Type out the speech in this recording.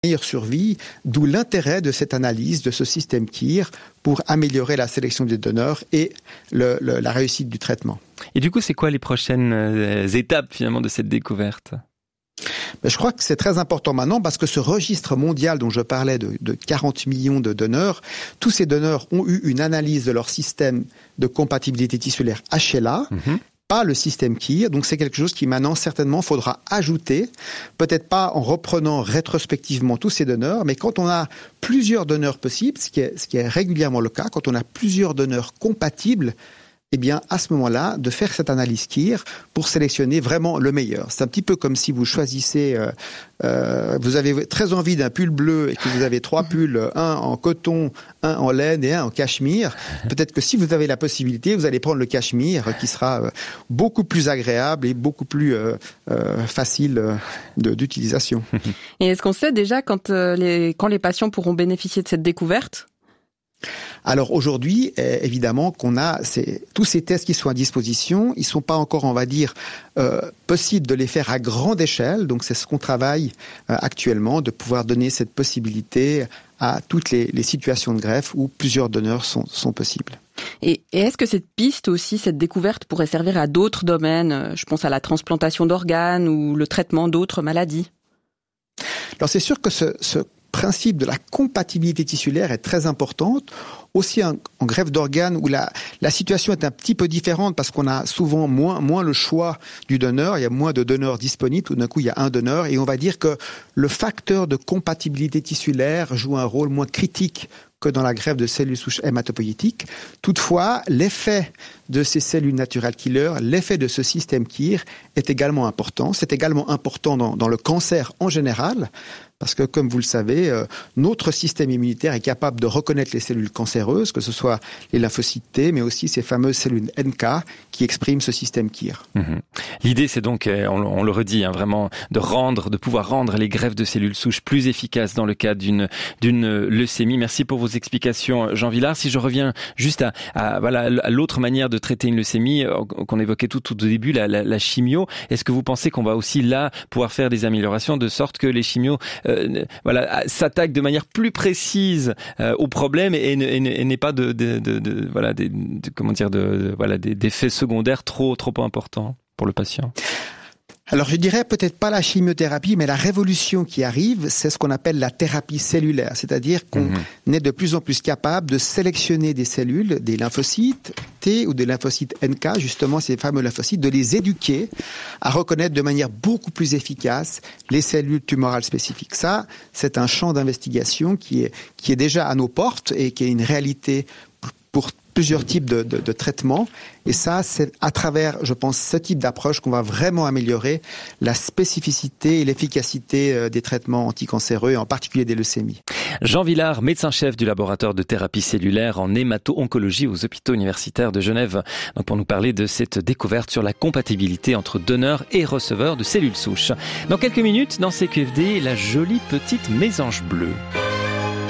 meilleure survie, d'où l'intérêt de cette analyse, de ce système KIR, pour améliorer la sélection des donneurs et la réussite du traitement. Et du coup, c'est quoi les prochaines étapes finalement de cette découverte ? Je crois que c'est très important maintenant parce que ce registre mondial dont je parlais de 40 millions de donneurs, tous ces donneurs ont eu une analyse de leur système de compatibilité tissulaire HLA, pas le système KIR. Donc c'est quelque chose qui maintenant certainement faudra ajouter, peut-être pas en reprenant rétrospectivement tous ces donneurs, mais quand on a plusieurs donneurs possibles, ce qui est régulièrement le cas, quand on a plusieurs donneurs compatibles, eh bien, à ce moment-là, de faire cette analyse KIR pour sélectionner vraiment le meilleur. C'est un petit peu comme si vous choisissez, vous avez très envie d'un pull bleu et que vous avez 3 pulls, un en coton, un en laine et un en cachemire. Peut-être que si vous avez la possibilité, vous allez prendre le cachemire qui sera beaucoup plus agréable et beaucoup plus facile d'utilisation. Et est-ce qu'on sait déjà quand les patients pourront bénéficier de cette découverte ? Alors aujourd'hui, évidemment qu'on a tous ces tests qui sont à disposition, ils sont pas encore, on va dire, possible de les faire à grande échelle. Donc c'est ce qu'on travaille actuellement, de pouvoir donner cette possibilité à toutes les situations de greffe où plusieurs donneurs sont possibles. Et est-ce que cette piste aussi, cette découverte pourrait servir à d'autres domaines ? Je pense à la transplantation d'organes ou le traitement d'autres maladies. Alors c'est sûr que ce principe de la compatibilité tissulaire est très importante, aussi en greffe d'organes où la situation est un petit peu différente parce qu'on a souvent moins le choix du donneur, il y a moins de donneurs disponibles, tout d'un coup il y a un donneur et on va dire que le facteur de compatibilité tissulaire joue un rôle moins critique que dans la greffe de cellules souches hématopoïétiques. Toutefois, l'effet de ces cellules naturelles killers, l'effet de ce système KIR est également important. C'est également important dans le cancer en général, parce que, comme vous le savez, notre système immunitaire est capable de reconnaître les cellules cancéreuses, que ce soit les lymphocytes T, mais aussi ces fameuses cellules NK qui expriment ce système KIR. L'idée, c'est donc, on le redit, vraiment, de pouvoir rendre les greffes de cellules souches plus efficaces dans le cadre d'une leucémie. Merci pour vos explications, Jean Villard. Si je reviens juste à l'autre manière de traiter une leucémie qu'on évoquait tout au début, la chimio, est-ce que vous pensez qu'on va aussi là pouvoir faire des améliorations de sorte que les chimios s'attaquent de manière plus précise au problème et n'aient pas d'effets secondaires trop importants pour le patient? Alors je dirais peut-être pas la chimiothérapie, mais la révolution qui arrive, c'est ce qu'on appelle la thérapie cellulaire. C'est-à-dire qu'on est de plus en plus capable de sélectionner des cellules, des lymphocytes T ou des lymphocytes NK, justement ces fameux lymphocytes, de les éduquer à reconnaître de manière beaucoup plus efficace les cellules tumorales spécifiques. Ça, c'est un champ d'investigation qui est déjà à nos portes et qui est une réalité pour plusieurs types de traitements. Et ça, c'est à travers, je pense, ce type d'approche qu'on va vraiment améliorer la spécificité et l'efficacité des traitements anticancéreux, et en particulier des leucémies. Jean Villard, médecin-chef du laboratoire de thérapie cellulaire en hémato-oncologie aux hôpitaux universitaires de Genève, donc pour nous parler de cette découverte sur la compatibilité entre donneurs et receveurs de cellules souches. Dans quelques minutes, dans CQFD, la jolie petite mésange bleue.